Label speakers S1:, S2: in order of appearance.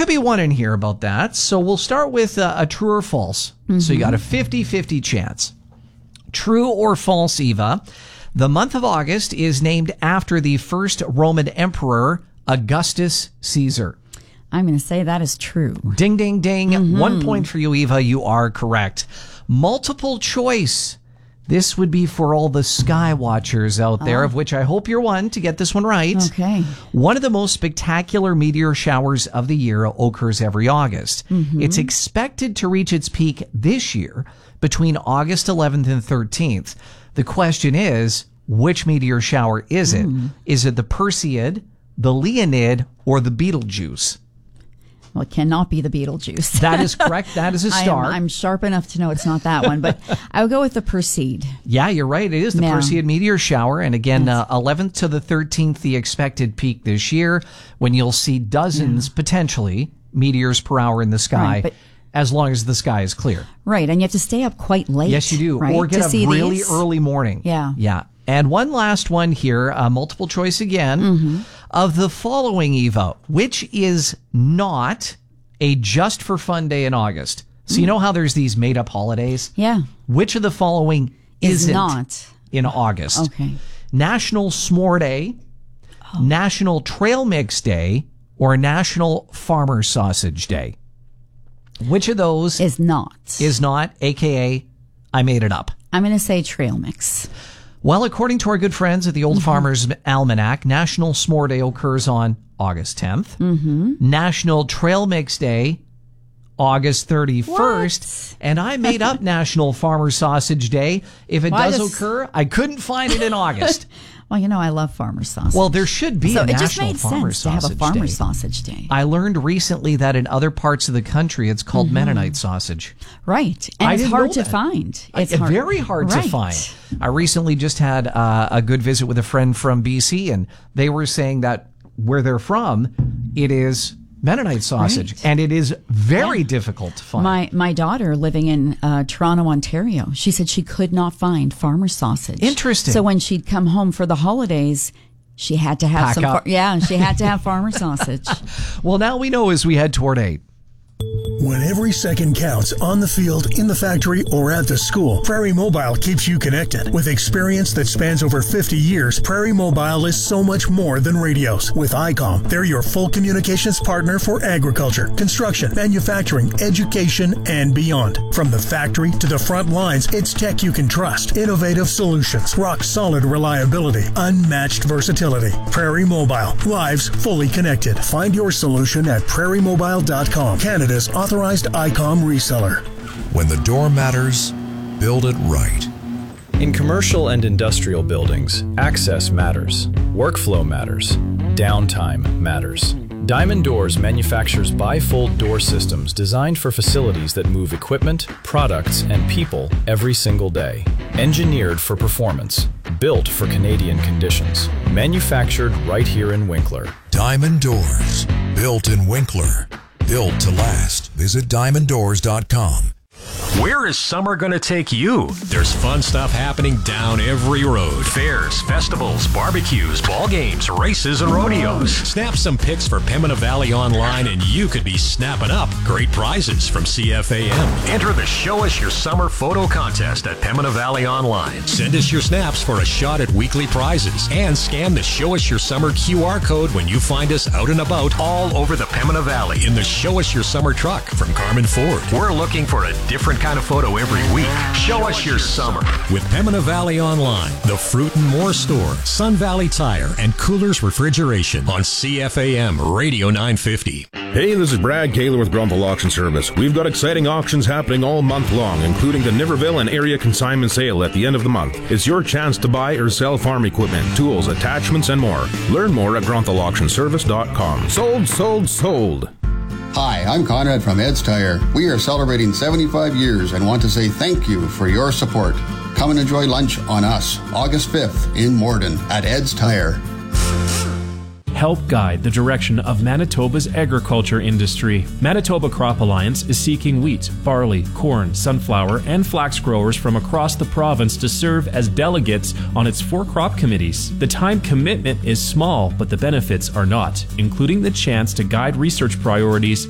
S1: could be one in here about that. So we'll start with a true or false. So you got a 50-50 chance. True or false, Eva? The month of August is named after the first Roman emperor, Augustus Caesar.
S2: I'm going to say that is true.
S1: Ding, ding, ding. 1 point for you, Eva. You are correct. Multiple choice. This would be for all the sky watchers out there, of which I hope you're one to get this one right.
S2: Okay.
S1: One of the most spectacular meteor showers of the year occurs every August. It's expected to reach its peak this year between August 11th and 13th. The question is, which meteor shower is it? Is it the Perseid, the Leonid, or the Betelgeuse?
S2: Well, it cannot be the Beetlejuice.
S1: That is correct. That is a star.
S2: I'm sharp enough to know it's not that one, but I'll go with the Perseid.
S1: Yeah, you're right. It is the Perseid meteor shower. And again, 11th to the 13th, the expected peak this year, when you'll see dozens, potentially, meteors per hour in the sky,
S2: Right,
S1: as long as the sky is clear.
S2: Right, and you have to stay up quite late.
S1: Yes, you do.
S2: Right,
S1: Or get
S2: to
S1: up really
S2: these.
S1: early morning.
S2: Yeah.
S1: Yeah. And one last one here, multiple choice again. Of the following, Eva, which is not a just for fun day in August? So you know how there's these made up holidays?
S2: Yeah.
S1: Which of the following
S2: Is
S1: isn't
S2: not.
S1: in August?
S2: Okay.
S1: National S'more Day, National Trail Mix Day, or National Farmer Sausage Day? Which of those
S2: Is not.
S1: is not, aka I made it up?
S2: I'm going to say trail mix.
S1: Well, according to our good friends at the Old Farmer's Almanac, National S'more Day occurs on August 10th. National Trail Mix Day, August 31st. And I made up National Farmer Sausage Day. If it does occur, I couldn't find it in August.
S2: Well, you know, I love farmer sausage.
S1: Well, there should be a
S2: it just
S1: National
S2: made
S1: Farmer
S2: sense to have a
S1: Sausage
S2: farmer
S1: Day.
S2: sausage day.
S1: I learned recently that in other parts of the country, it's called Mennonite sausage.
S2: Right. And
S1: I
S2: it's
S1: didn't
S2: hard
S1: know
S2: to
S1: that.
S2: find. It's
S1: Very hard to
S2: Right.
S1: find. I recently just had a good visit with a friend from BC, and they were saying that where they're from, it is Mennonite sausage,
S2: Right.
S1: and it is very difficult to find.
S2: My daughter living in Toronto, Ontario, she said she could not find farmer sausage.
S1: Interesting.
S2: So when she'd come home for the holidays, she had to have
S1: Pack up.
S2: she had to have farmer sausage.
S1: Well, now we know as we head toward 8.
S3: When every second counts on the field, in the factory, or at the school, Prairie Mobile keeps you connected. With experience that spans over 50 years, Prairie Mobile is so much more than radios. With ICOM, they're your full communications partner for agriculture, construction, manufacturing, education, and beyond. From the factory to the front lines, it's tech you can trust. Innovative solutions, rock-solid reliability, unmatched versatility. Prairie Mobile, lives fully connected. Find your solution at prairiemobile.com, Canada's authorized ICOM reseller.
S4: When the door matters, build it right.
S5: In commercial and industrial buildings, access matters, workflow matters, downtime matters. Diamond Doors manufactures bifold door systems designed for facilities that move equipment, products, and people every single day. Engineered for performance, built for Canadian conditions, manufactured right here in Winkler.
S4: Diamond Doors, built in Winkler. Built to last. Visit diamonddoors.com.
S6: Where is summer going to take you? There's fun stuff happening down every road. Fairs, festivals, barbecues, ball games, races, and rodeos. Snap some pics for Pembina Valley Online and you could be snapping up great prizes from CFAM. Enter the Show Us Your Summer photo contest at Pembina Valley Online. Send us your snaps for a shot at weekly prizes and scan the Show Us Your Summer QR code when you find us out and about all over the Pembina Valley in the Show Us Your Summer truck from Carmen Ford. We're looking for a different kind of photo every week. Show us your summer with Pembina Valley Online, the Fruit and More Store, Sun Valley Tire, and Coolers Refrigeration on CFAM Radio 950.
S7: Hey, this is Brad Kaler with Grunthal Auction Service. We've got exciting auctions happening all month long, including the Niverville and area consignment sale at the end of the month. It's your chance to buy or sell farm equipment, tools, attachments, and more. Learn more at grunthauauctionservice.com. Sold, sold, sold.
S8: Hi, I'm Conrad from Ed's Tire. We are celebrating 75 years and want to say thank you for your support. Come and enjoy lunch on us, August 5th in Morden at Ed's Tire.
S9: Help guide the direction of Manitoba's agriculture industry. Manitoba Crop Alliance is seeking wheat, barley, corn, sunflower, and flax growers from across the province to serve as delegates on its 4 crop committees. The time commitment is small, but the benefits are not, including the chance to guide research priorities